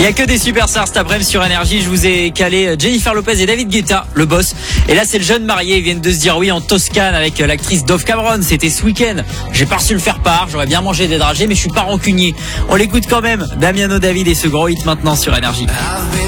Il y a que des superstars cet après-midi sur Énergie. Je vous ai calé Jennifer Lopez et David Guetta, le boss. Et là, c'est le jeune marié. Ils viennent de se dire oui en Toscane avec l'actrice Dove Cameron. C'était ce week-end. J'ai pas reçu le faire part. J'aurais bien mangé des dragées, mais je suis pas rancunier. On l'écoute quand même. Damiano David et ce gros hit maintenant sur Énergie.